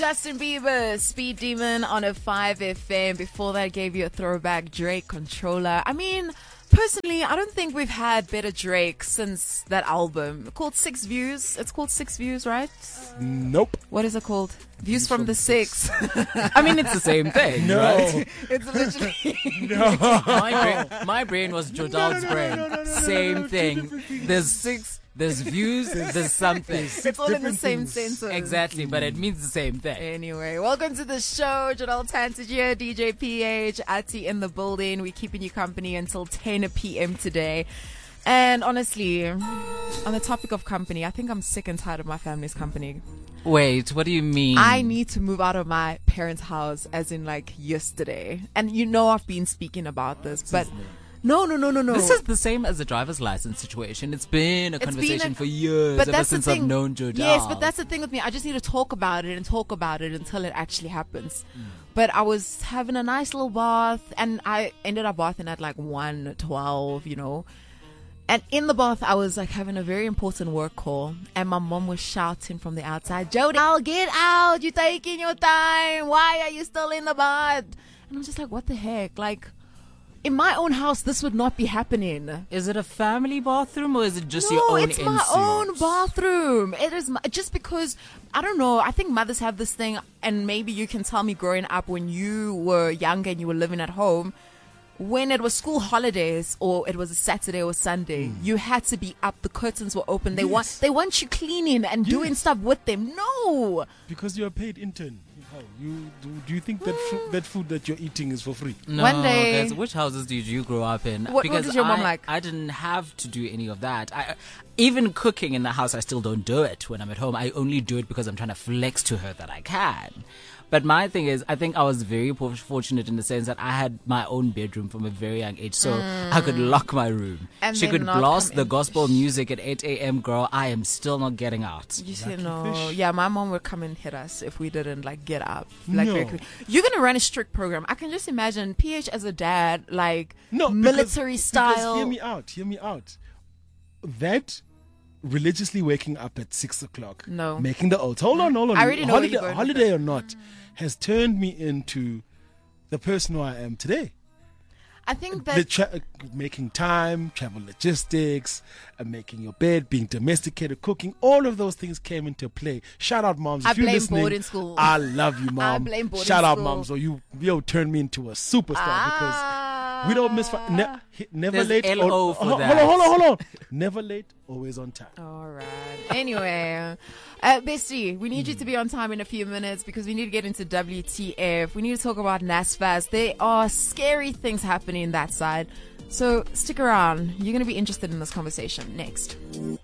Justin Bieber, Speed Demon on a 5FM. Before that, gave you a throwback, Drake, Controller. I mean, personally, I don't think we've had better Drake since that album called Six Views. It's called Six Views, right? Nope. What is it called? Views from the Six. I mean, it's the same thing. No. Right? It's literally. My brain was Jordan's brain. Same thing. There's six. There's views, there's something. It's all in the same sentence. Exactly, but it means the same thing. Anyway, welcome to the show. Jadal Tantage here, DJ PH, Ati in the building. We're keeping you company until 10 p.m. today. And honestly, on the topic of company, I think I'm sick and tired of my family's company. Wait, what do you mean? I need to move out of my parents' house, as in like yesterday. And you know I've been speaking about this, but... No. This is the same as the driver's license situation. It's been a conversation for years, but ever since I've known Jordan. Yes, but that's the thing with me. I just need to talk about it until it actually happens. But I was having a nice little bath, and I ended up bathing at like 1:12, you know. And in the bath, I was like having a very important work call, and my mom was shouting from the outside, "Jody, get out! You're taking your time. Why are you still in the bath?" And I'm just like, what the heck? Like, in my own house, this would not be happening. Is it a family bathroom or is it just your own insert? No, it's my own bathroom. It is just because, I don't know, I think mothers have this thing, and maybe you can tell me growing up when you were younger and you were living at home, when it was school holidays or it was a Saturday or Sunday, you had to be up, the curtains were open. They want you cleaning and doing stuff with them. No! Because you're a paid intern. Do you think that food that you're eating is for free? No, one day, guys, which houses did you grow up in? What did your mom like? I didn't have to do any of that. Even cooking in the house, I still don't do it when I'm at home. I only do it because I'm trying to flex to her that I can. But my thing is, I think I was very fortunate in the sense that I had my own bedroom from a very young age, so I could lock my room. And she could blast the gospel music at 8 a.m. Girl, I am still not getting out. You say no. Yeah, my mom would come and hit us if we didn't like get up. No. You're gonna run a strict program. I can just imagine PH as a dad, like military style. Because hear me out. That religiously waking up at 6 o'clock, making the oath. Hold on. I already know holiday or not, has turned me into the person who I am today. I think that making time, travel logistics, making your bed, being domesticated, cooking, all of those things came into play. Shout out, moms. I if you're blame listening, boarding school. I love you, mom. I blame boarding Shout out, school. moms. Or you turned me into a superstar because we don't miss. Never There's late. LO for that. Hold on. Never late, always on time. All right. Anyway, Bestie, we need you to be on time in a few minutes because we need to get into WTF. We need to talk about NASFAS. There are scary things happening that side. So stick around. You're going to be interested in this conversation next.